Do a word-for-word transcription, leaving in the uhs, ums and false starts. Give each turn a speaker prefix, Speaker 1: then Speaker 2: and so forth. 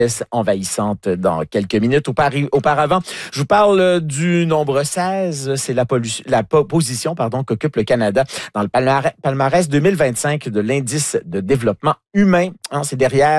Speaker 1: envahissante dans quelques minutes. Auparavant, je vous parle du nombre seize. C'est la, la position pardon, qu'occupe le Canada dans le palmarès deux mille vingt-cinq de l'indice de développement humain. Hein, c'est derrière